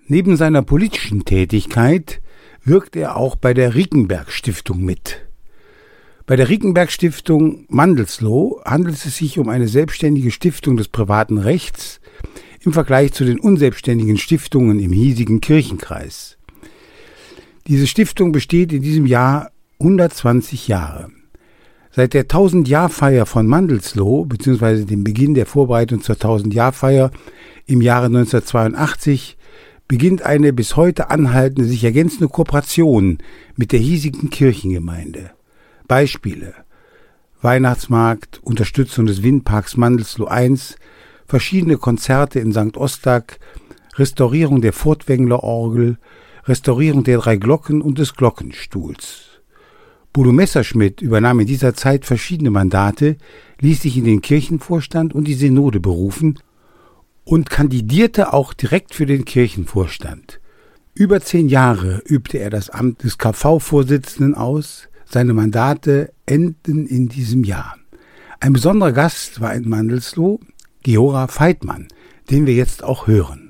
Neben seiner politischen Tätigkeit wirkt er auch bei der Rickenberg-Stiftung mit. Bei der Rickenberg-Stiftung Mandelsloh handelt es sich um eine selbstständige Stiftung des privaten Rechts im Vergleich zu den unselbstständigen Stiftungen im hiesigen Kirchenkreis. Diese Stiftung besteht in diesem Jahr 120 Jahre. Seit der 1000-Jahr-Feier von Mandelsloh bzw. dem Beginn der Vorbereitung zur 1000-Jahr-Feier im Jahre 1982 beginnt eine bis heute anhaltende, sich ergänzende Kooperation mit der hiesigen Kirchengemeinde. Beispiele: Weihnachtsmarkt, Unterstützung des Windparks Mandelsloh I, verschiedene Konzerte in St. Ostag, Restaurierung der Furtwängler-Orgel, Restaurierung der 3 Glocken und des Glockenstuhls. Bodo Messerschmidt übernahm in dieser Zeit verschiedene Mandate, ließ sich in den Kirchenvorstand und die Synode berufen und kandidierte auch direkt für den Kirchenvorstand. Über 10 Jahre übte er das Amt des KV-Vorsitzenden aus. Seine Mandate enden in diesem Jahr. Ein besonderer Gast war in Mandelsloh Georg Veitmann, den wir jetzt auch hören.